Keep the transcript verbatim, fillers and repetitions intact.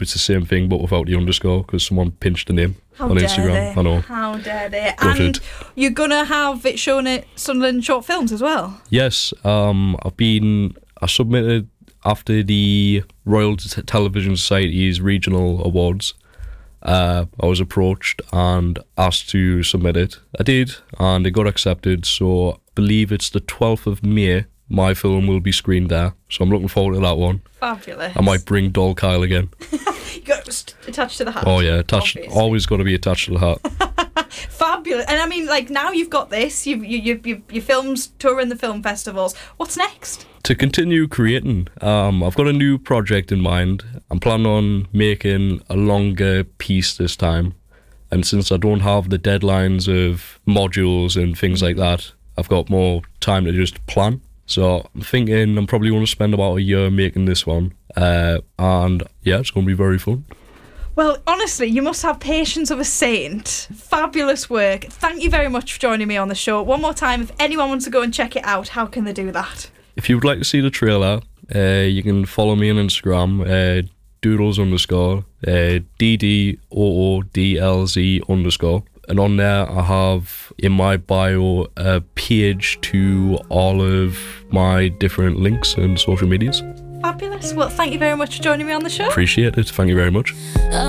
YouTube, it's the same thing but without the underscore because someone pinched the name How on dare Instagram. they? I know. How dare they? Gutted. And you're going to have it shown at Sunderland Short Films as well? Yes, um, I've been. I submitted after the Royal T- Television Society's regional awards. Uh, I was approached and asked to submit it. I did, and it got accepted. So I believe it's the twelfth of May. My film will be screened there, so I'm looking forward to that one. Fabulous. I might bring Doll Kyle again. You got it attached to the hat. Oh yeah, attached. Obviously. Always got to be attached to the hat. Fabulous. And I mean, like, now you've got this. You've, you, you, you, your film's touring the film festivals. What's next? To continue creating, um, I've got a new project in mind. I'm planning on making a longer piece this time. And since I don't have the deadlines of modules and things like that, I've got more time to just plan. So I'm thinking I'm probably going to spend about a year making this one. Uh, and yeah, it's going to be very fun. Well, honestly, you must have patience of a saint. Fabulous work. Thank you very much for joining me on the show. One more time, if anyone wants to go and check it out, how can they do that? If you would like to see the trailer, uh, you can follow me on Instagram, uh, doodles underscore, uh, D D O O D L Z underscore. And on there, I have in my bio a page to all of my different links and social medias. Fabulous. Well, thank you very much for joining me on the show. Appreciate it. Thank you very much.